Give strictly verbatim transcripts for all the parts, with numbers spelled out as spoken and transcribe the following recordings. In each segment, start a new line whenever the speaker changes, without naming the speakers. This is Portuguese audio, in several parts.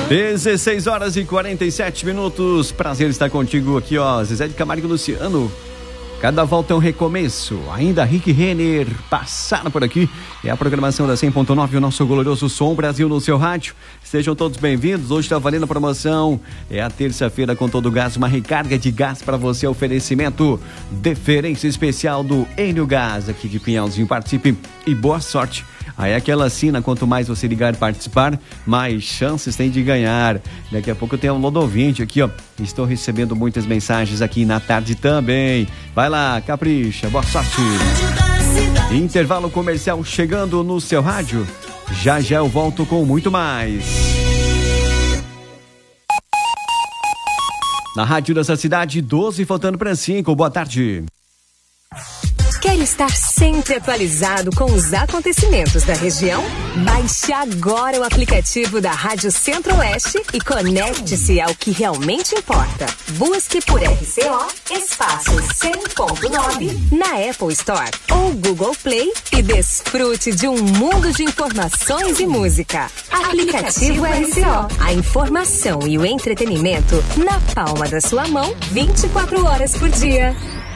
dezesseis horas e quarenta e sete minutos. Prazer estar contigo aqui, ó. Zezé de Camargo e Luciano. Cada volta é um recomeço. Ainda Rick Renner passaram por aqui. É a programação da cem ponto nove, o nosso glorioso Som Brasil no seu rádio. Sejam todos bem-vindos. Hoje está valendo a promoção. É a terça-feira com todo o gás, uma recarga de gás para você. Oferecimento deferência especial do Enio Gás aqui de Pinhalzinho. Participe e boa sorte. Aí aquela assina, quanto mais você ligar e participar, mais chances tem de ganhar. Daqui a pouco tem um Lodovinte aqui, ó. Estou recebendo muitas mensagens aqui na tarde também. Vai lá, capricha, boa sorte. Intervalo comercial chegando no seu rádio. Já já eu volto com muito mais. Na rádio dessa cidade, doze faltando para cinco. Boa tarde.
Quer estar sempre atualizado com os acontecimentos da região? Baixe agora o aplicativo da Rádio Centro-Oeste e conecte-se ao que realmente importa. Busque por R C O espaço cem ponto nove na Apple Store ou Google Play e desfrute de um mundo de informações e música. Aplicativo R C O. A informação e o entretenimento na palma da sua mão, vinte e quatro horas por dia.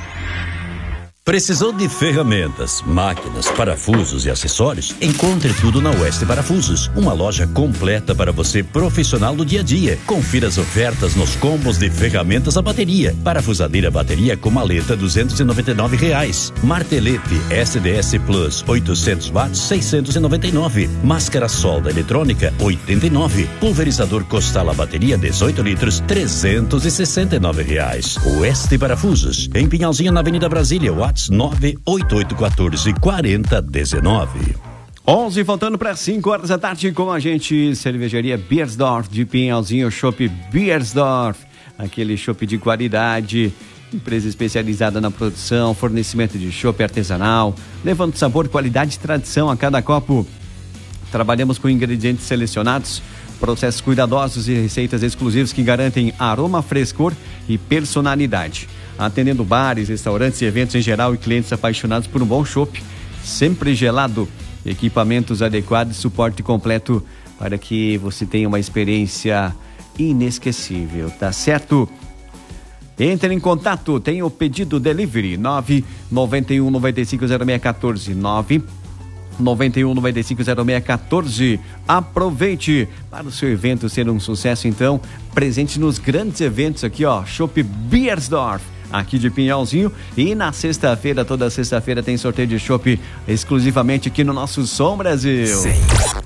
Precisou de ferramentas, máquinas, parafusos e acessórios? Encontre tudo na Oeste Parafusos, uma loja completa para você profissional do dia a dia. Confira as ofertas nos combos de ferramentas a bateria. Parafusadeira bateria com maleta duzentos e noventa e nove reais. Martelete S D S Plus oitocentos watts seiscentos e noventa e nove. Máscara solda eletrônica oitenta e nove. Pulverizador Costala bateria dezoito litros trezentos e sessenta e nove reais. Oeste Parafusos, em Pinhalzinho na Avenida Brasília. nove oito oito um quatro quatro zero um nove.
onze faltando para cinco horas da tarde com a gente. Cervejaria Beiersdorf de Pinhalzinho, Chopp Beiersdorf, aquele chopp de qualidade, empresa especializada na produção, fornecimento de chopp artesanal, levando sabor, qualidade e tradição a cada copo. Trabalhamos com ingredientes selecionados, processos cuidadosos e receitas exclusivas que garantem aroma, frescor e personalidade. Atendendo bares, restaurantes e eventos em geral e clientes apaixonados por um bom chopp, sempre gelado, equipamentos adequados, suporte completo para que você tenha uma experiência inesquecível, tá certo? Entre em contato, tem o pedido delivery nove nove um nove cinco zero seis um quatro, nove nove um nove cinco zero seis um quatro. Aproveite para o seu evento ser um sucesso, então, presente nos grandes eventos aqui, ó, Chopp Beiersdorf, aqui de Pinhalzinho. E na sexta-feira, toda sexta-feira tem sorteio de chopp exclusivamente aqui no nosso Som Brasil. Sim.